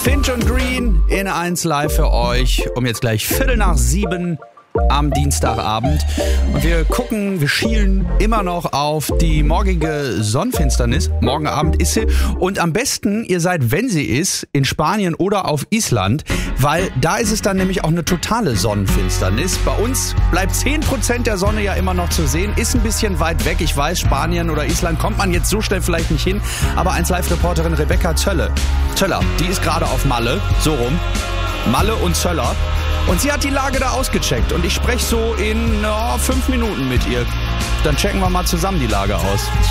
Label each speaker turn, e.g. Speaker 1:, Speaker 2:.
Speaker 1: Finch und Green in 1 Live für euch. Um jetzt gleich 6:15 am Dienstagabend. Und wir schielen immer noch auf die morgige Sonnenfinsternis. Morgen Abend ist sie. Und am besten, ihr seid, wenn sie ist, in Spanien oder auf Island, weil da ist es dann nämlich auch eine totale Sonnenfinsternis. Bei uns bleibt 10% der Sonne ja immer noch zu sehen. Ist ein bisschen weit weg. Ich weiß, Spanien oder Island kommt man jetzt so schnell vielleicht nicht hin. Aber 1Live-Reporterin Rebecca Zöller, die ist gerade auf Malle, so rum. Malle und Zöller. Und sie hat die Lage da ausgecheckt. Und ich spreche so in 5 Minuten mit ihr. Dann checken wir mal zusammen die Lage aus.